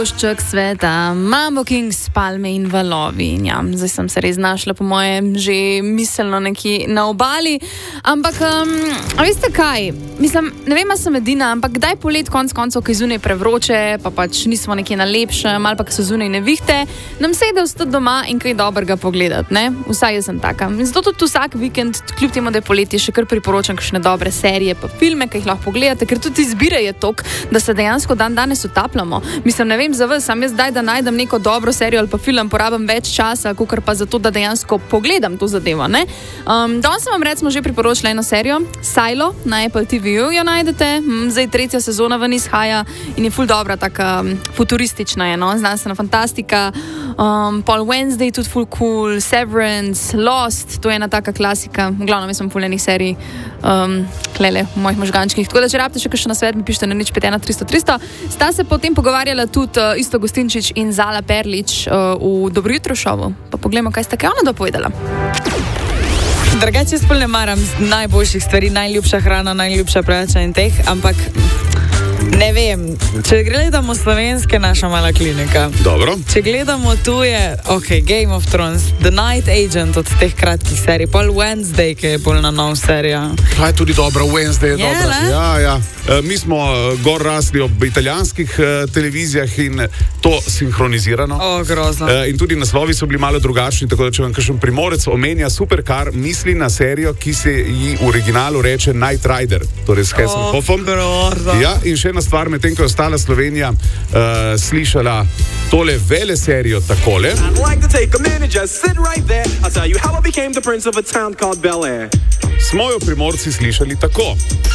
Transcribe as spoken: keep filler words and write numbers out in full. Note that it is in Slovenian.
Košček sveta, Mambo Kings, palme in valovi. Ja, zdaj sem se res našla, po mojem, že miselno nekje na obali. Ampak, um, a veste kaj? Mislim, ne vem, a sem edina, ampak kdaj polet konc koncev, ki zunaj prevroče, pa pač nismo nekje na lepšem, ali pa ki so zunaj nevihte, nam sede ostati doma in kaj dobrega pogledati, ne? Vsaj jaz sem taka. In zato tudi vsak vikend, kljub temu, da je poletje, še kar priporočam kakšne dobre serije, pa filme, ki jih lahko pogledate, ker tudi izbire je tok, da se dejansko dan danes utapljamo. Mislim, ne vem, za vas, sam jaz zdaj, da najdem neko dobro serijo ali pa film, porabim več časa, kakor pa zato, da dejansko pogledam to zadevo, ne? Um, danes sem vam recimo že priporočila eno serijo, Silo, na Apple T V jo najdete, zdaj tretja sezona ven izhaja in je ful dobra, taka futuristična je, no? Znanstvena fantastika, um, Paul Wednesday tudi ful cool, Severance, Lost, to je ena taka klasika, v glavnem jaz sem ful enih serij um, klele v mojih možgančkih, tako da če rabite še kakšen nasvet, mi pišite na nič pet ena tristo tristo. Sta se potem pogovarjala tudi uh, Isto Gostinčič in Zala Perlič uh, v Dobro jutro šovu. Pa poglejmo, kaj sta kaj ona dopovedala. Drugače sploh ne maram najboljših stvari, najljubša hrana, najljubša prača in teh, ampak ne vem, če gledamo slovenske, naša mala klinika. Dobro. Če gledamo tuje, ok, Game of Thrones, The Night Agent od teh kratkih serij, Paul Wednesday, ki je bolj na nov serija. Pa je tudi dobra, Wednesday je Je, dobra. ne? Ja, ja. E, mi smo e, gor rasli ob italijanskih e, televizijah in to sinhronizirano. O, grozno. E, in tudi naslovi so bili malo drugačni, tako da če vam kakšen primorec omenja Supercar, misli na serijo, ki se ji v originalu reče Knight Rider, torej s Hasselhoffom. grozno. Ja, in še ena stvar, medtem ko je ostala Slovenija uh, slišala tole vele serijo takole. Smo jo Primorci slišali tako.